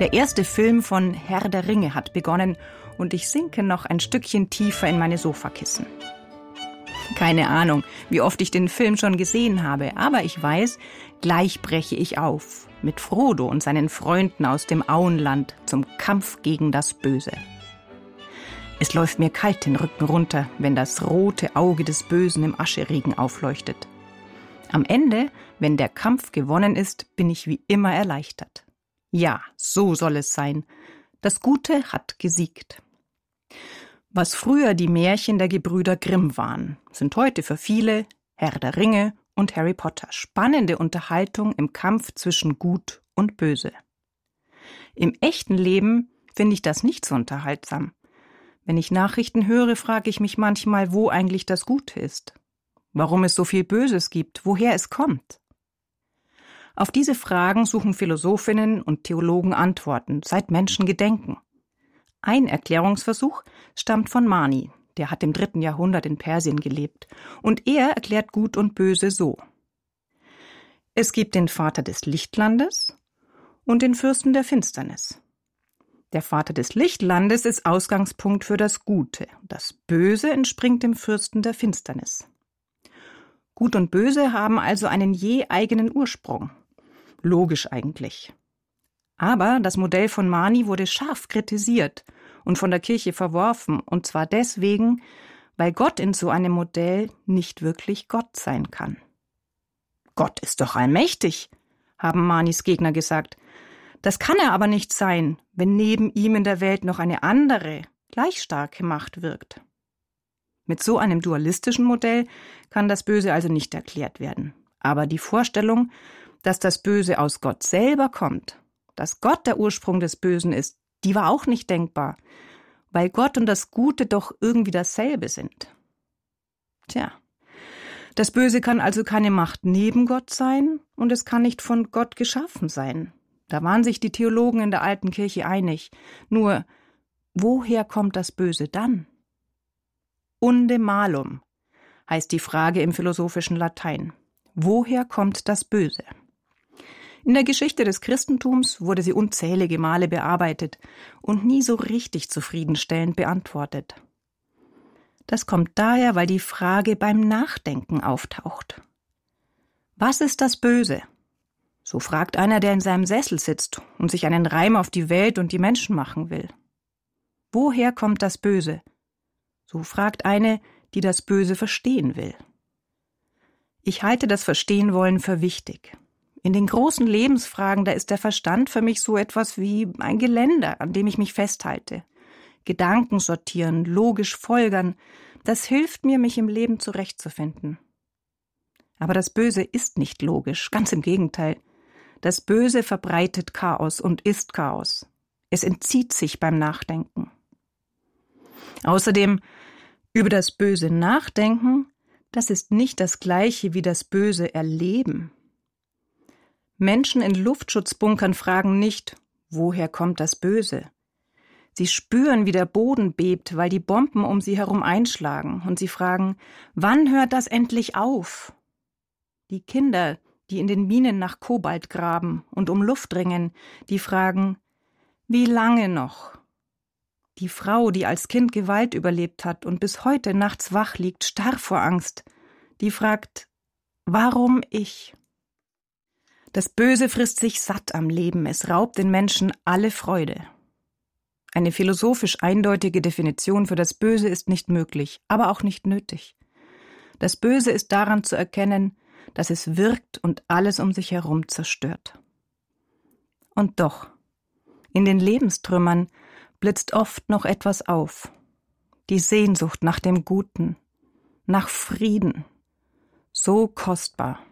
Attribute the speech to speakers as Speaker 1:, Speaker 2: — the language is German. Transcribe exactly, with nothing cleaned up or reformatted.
Speaker 1: Der erste Film von Herr der Ringe hat begonnen und ich sinke noch ein Stückchen tiefer in meine Sofakissen. Keine Ahnung, wie oft ich den Film schon gesehen habe, aber ich weiß, gleich breche ich auf mit Frodo und seinen Freunden aus dem Auenland zum Kampf gegen das Böse. Es läuft mir kalt den Rücken runter, wenn das rote Auge des Bösen im Ascheregen aufleuchtet. Am Ende, wenn der Kampf gewonnen ist, bin ich wie immer erleichtert. Ja, so soll es sein. Das Gute hat gesiegt. Was früher die Märchen der Gebrüder Grimm waren, sind heute für viele Herr der Ringe und Harry Potter. Spannende Unterhaltung im Kampf zwischen Gut und Böse. Im echten Leben finde ich das nicht so unterhaltsam. Wenn ich Nachrichten höre, frage ich mich manchmal, wo eigentlich das Gute ist. Warum es so viel Böses gibt, woher es kommt. Auf diese Fragen suchen Philosophinnen und Theologen Antworten, seit Menschen gedenken. Ein Erklärungsversuch stammt von Mani, der hat im dritten Jahrhundert in Persien gelebt, und er erklärt Gut und Böse so. Es gibt den Vater des Lichtlandes und den Fürsten der Finsternis. Der Vater des Lichtlandes ist Ausgangspunkt für das Gute, das Böse entspringt dem Fürsten der Finsternis. Gut und Böse haben also einen je eigenen Ursprung. Logisch eigentlich. Aber das Modell von Mani wurde scharf kritisiert und von der Kirche verworfen, und zwar deswegen, weil Gott in so einem Modell nicht wirklich Gott sein kann. Gott ist doch allmächtig, haben Manis Gegner gesagt. Das kann er aber nicht sein, wenn neben ihm in der Welt noch eine andere, gleich starke Macht wirkt. Mit so einem dualistischen Modell kann das Böse also nicht erklärt werden. Aber die Vorstellung, dass das Böse aus Gott selber kommt, dass Gott der Ursprung des Bösen ist, die war auch nicht denkbar, weil Gott und das Gute doch irgendwie dasselbe sind. Tja, das Böse kann also keine Macht neben Gott sein und es kann nicht von Gott geschaffen sein. Da waren sich die Theologen in der alten Kirche einig. Nur, woher kommt das Böse dann? Unde malum heißt die Frage im philosophischen Latein. Woher kommt das Böse? In der Geschichte des Christentums wurde sie unzählige Male bearbeitet und nie so richtig zufriedenstellend beantwortet. Das kommt daher, weil die Frage beim Nachdenken auftaucht. Was ist das Böse? So fragt einer, der in seinem Sessel sitzt und sich einen Reim auf die Welt und die Menschen machen will. Woher kommt das Böse? So fragt eine, die das Böse verstehen will. Ich halte das Verstehenwollen für wichtig. In den großen Lebensfragen, da ist der Verstand für mich so etwas wie ein Geländer, an dem ich mich festhalte. Gedanken sortieren, logisch folgern, das hilft mir, mich im Leben zurechtzufinden. Aber das Böse ist nicht logisch, ganz im Gegenteil. Das Böse verbreitet Chaos und ist Chaos. Es entzieht sich beim Nachdenken. Außerdem, über das Böse nachdenken, das ist nicht das Gleiche wie das Böse erleben. Menschen in Luftschutzbunkern fragen nicht, woher kommt das Böse? Sie spüren, wie der Boden bebt, weil die Bomben um sie herum einschlagen, und sie fragen, wann hört das endlich auf? Die Kinder, die in den Minen nach Kobalt graben und um Luft ringen, die fragen, wie lange noch? Die Frau, die als Kind Gewalt überlebt hat und bis heute nachts wach liegt, starr vor Angst, die fragt, warum ich? Das Böse frisst sich satt am Leben, es raubt den Menschen alle Freude. Eine philosophisch eindeutige Definition für das Böse ist nicht möglich, aber auch nicht nötig. Das Böse ist daran zu erkennen, dass es wirkt und alles um sich herum zerstört. Und doch, in den Lebenstrümmern blitzt oft noch etwas auf. Die Sehnsucht nach dem Guten, nach Frieden, so kostbar.